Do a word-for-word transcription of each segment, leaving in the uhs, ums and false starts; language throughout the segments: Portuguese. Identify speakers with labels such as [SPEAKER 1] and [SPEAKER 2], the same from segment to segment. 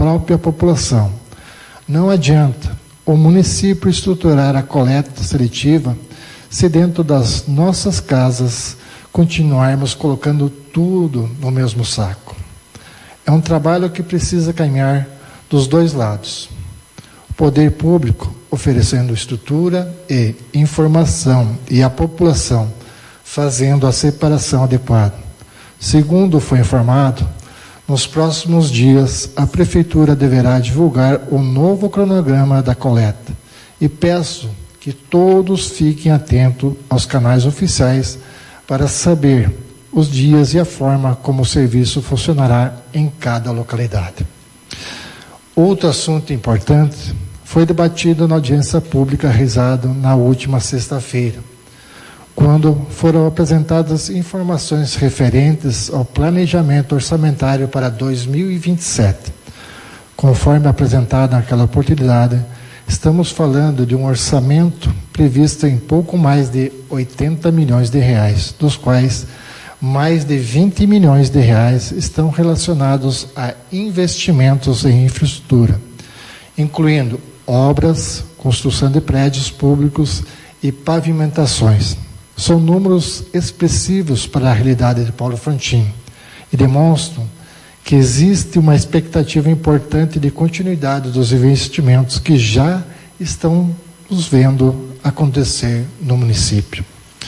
[SPEAKER 1] própria população. Não adianta o município estruturar a coleta seletiva se dentro das nossas casas continuarmos colocando tudo no mesmo saco. É um trabalho que precisa caminhar dos dois lados. O poder público oferecendo estrutura e informação e a população fazendo a separação adequada. Segundo foi informado, nos próximos dias a Prefeitura deverá divulgar o novo cronograma da coleta e peço que todos fiquem atentos aos canais oficiais para saber os dias e a forma como o serviço funcionará em cada localidade. Outro assunto importante foi debatido na audiência pública realizada na última sexta-feira, quando foram apresentadas informações referentes ao planejamento orçamentário para dois mil e vinte e sete. Conforme apresentado naquela oportunidade, estamos falando de um orçamento previsto em pouco mais de oitenta milhões de reais, dos quais mais de vinte milhões de reais estão relacionados a investimentos em infraestrutura, incluindo obras, construção de prédios públicos e pavimentações. São números expressivos para a realidade de Paulo Frontin e demonstram que existe uma expectativa importante de continuidade dos investimentos que já estão nos vendo acontecer no município.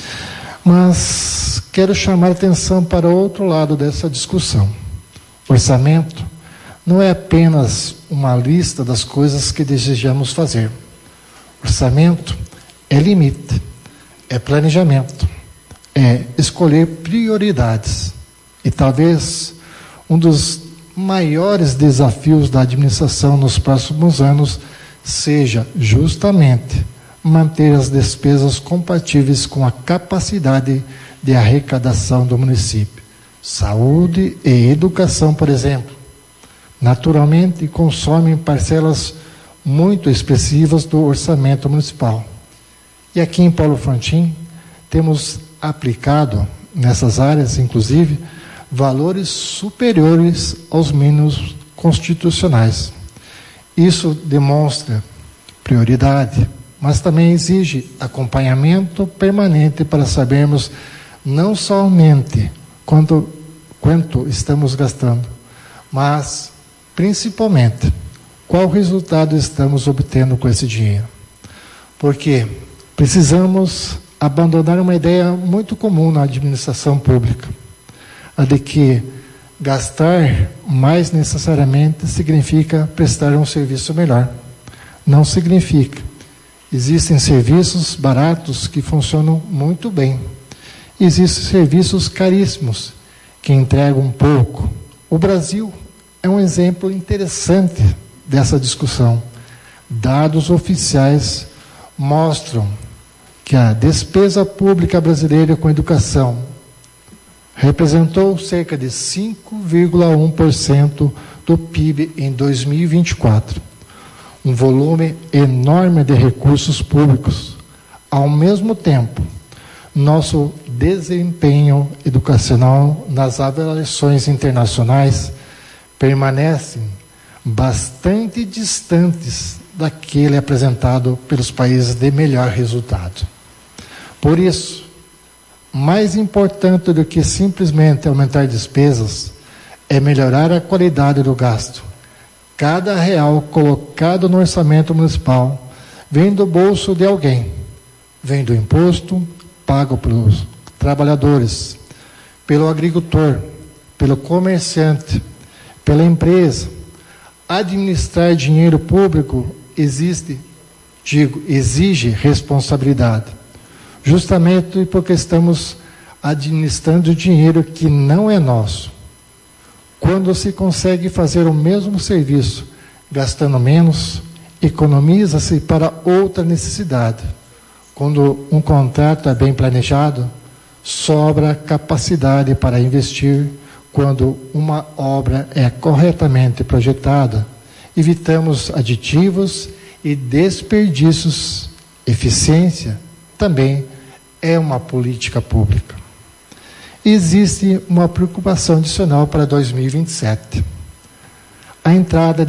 [SPEAKER 1] Mas quero chamar a atenção para o outro lado dessa discussão. Orçamento não é apenas uma lista das coisas que desejamos fazer. Orçamento é limite, é planejamento, é escolher prioridades. E talvez um dos maiores desafios da administração nos próximos anos seja justamente manter as despesas compatíveis com a capacidade de arrecadação do município. Saúde e educação, por exemplo, naturalmente consomem parcelas muito expressivas do orçamento municipal. E aqui em Paulo Frontin temos aplicado nessas áreas, inclusive, valores superiores aos mínimos constitucionais. Isso demonstra prioridade, mas também exige acompanhamento permanente para sabermos não somente quanto, quanto estamos gastando, mas principalmente qual resultado estamos obtendo com esse dinheiro. Porque precisamos abandonar uma ideia muito comum na administração pública, a de que gastar mais necessariamente significa prestar um serviço melhor. Não significa. Existem serviços baratos que funcionam muito bem. Existem serviços caríssimos que entregam pouco. O Brasil é um exemplo interessante dessa discussão. Dados oficiais mostram que a despesa pública brasileira com educação representou cerca de cinco vírgula um por cento do P I B em dois mil e vinte e quatro. Um volume enorme de recursos públicos. Ao mesmo tempo, nosso desempenho educacional nas avaliações internacionais permanecem bastante distantes daquele apresentado pelos países de melhor resultado. Por isso, mais importante do que simplesmente aumentar despesas é melhorar a qualidade do gasto. Cada real colocado no orçamento municipal vem do bolso de alguém, vem do imposto pago pelos trabalhadores, pelo agricultor, pelo comerciante, pela empresa. Administrar dinheiro público existe, digo, exige responsabilidade, justamente porque estamos administrando dinheiro que não é nosso. Quando se consegue fazer o mesmo serviço gastando menos, economiza-se para outra necessidade. Quando um contrato é bem planejado, sobra capacidade para investir. Quando uma obra é corretamente projetada, evitamos aditivos e desperdícios. Eficiência também é uma política pública. Existe uma preocupação adicional para dois mil e vinte e sete. A entrada